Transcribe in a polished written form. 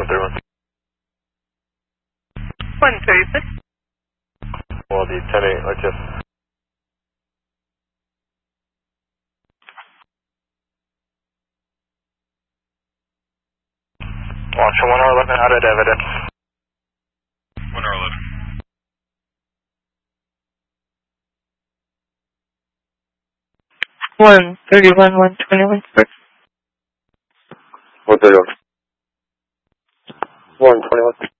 131. 136. Well, the 10-8, RTF. Launch 1R11 out at evidence. 1R11. 131, 121 first. 131. 121.